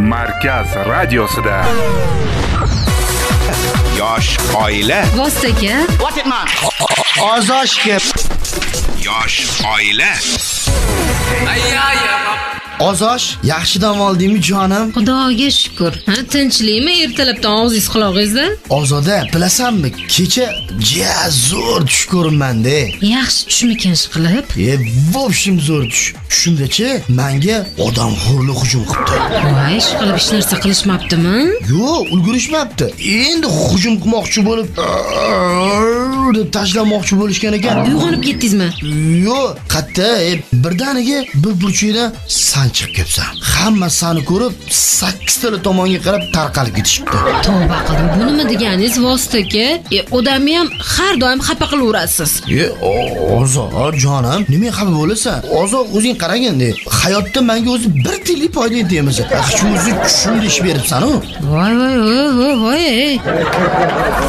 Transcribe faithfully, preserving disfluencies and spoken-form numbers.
Markaz radiosida. Yosh oila. Vostaga. What it man? Ozoshga. Yosh oila. Ozosh, yaxshi dam oldingmi jonim? Xudoga shukr. Ha, tinchlikmi ertalabdan og'zingiz qulog'ingizda? Ozoda, bilasanmi, kecha juda zo'r tush ko'rinmanda. Yaxshi tushmikan qilib? E, vobshim zo'r tush. Tushimdachi, menga odam xo'rlik hujum qildi. Voy, ish qilib hech narsa qilishmabdimi? Yo'q, ulgurishmabdi. Endi hujum qilmoqchi bo'lib, deb tashlamoqchi bo'lishgan ekan. Uyg'onib ketdingizmi? Yo'q, qatta, e, birdaniga bir burchakda sanchiq kelsa. Hamma sani ko'rib, sakkiz tala tomonga qarab tarqalib ketishibdi. Tavba qildim. Bu nima deganingiz, Vostaga? E, odamni ham har doim xafa qilaverasiz. E, Ozor jonim, nima xafa bo'lasan? Ozor o'zing qaraganda, hayotda menga o'zi bir tiyinlik foyda etmaymiz. Hech o'zi tushimda ish beribsan-ku. Voy voy voy voy.